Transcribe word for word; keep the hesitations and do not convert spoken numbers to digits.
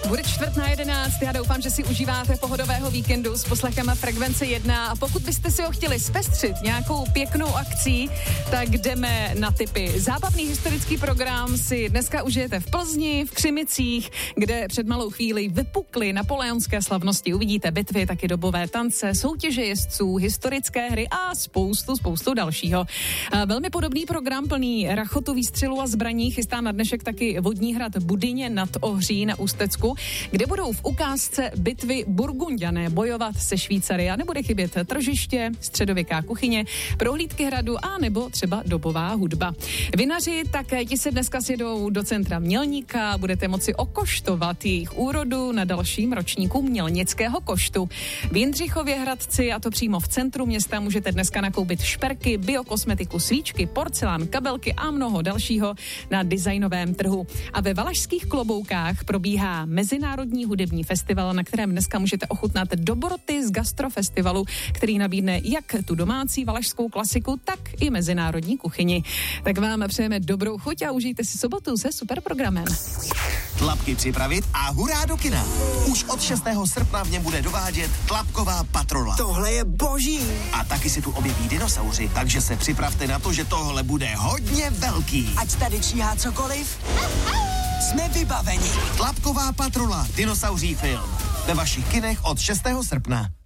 Bude čtvrt na jedenáct, já doufám, že si užíváte pohodového víkendu s poslechem Frekvence jedna a pokud byste si ho chtěli zpestřit nějakou pěknou akcí, tak jdeme na tipy. Zábavný historický program si dneska užijete v Plzni, v Křimicích, kde před malou chvíli vypukly napoleonské slavnosti. Uvidíte bitvy, taky dobové tance, soutěže jezdců, historické hry a spoustu, spoustu dalšího. Velmi podobný program plný rachotu, výstřelů a zbraní chystá na dnešek taky vodní hrad Budyně nad Ohří na Ústecku, kde budou v ukázce bitvy Burgunďané bojovat se Švýcary a nebude chybět tržiště, středověká kuchyně, prohlídky hradu a nebo třeba dobová hudba. Vinaři, tak ti se dneska sjedou do centra Mělníka, budete moci okoštovat jejich úrodu na dalším ročníku Mělnického koštu. V Jindřichově Hradci, a to přímo v centru města, můžete dneska nakoupit šperky, biokosmetiku, svíčky, porcelán, kabelky a mnoho dalšího na designovém trhu. A ve Valašských Kloboukách probíhá Mezinárodní hudební festival, na kterém dneska můžete ochutnat dobroty z gastrofestivalu, který nabídne jak tu domácí valašskou klasiku, tak i mezinárodní kuchyni. Tak vám přejeme dobrou chuť a užijte si sobotu se super programem. Tlapky připravit a hurá do kina. Už od šestého srpna v něm bude dovádět Tlapková patrola. Tohle je boží. A taky si tu objeví dinosauři, takže se připravte na to, že tohle bude hodně velký. Ať tady číhá cokoliv, jsme vybaveni. Tlapková patrola, dinosauří film. Ve vašich kinech od šestého srpna.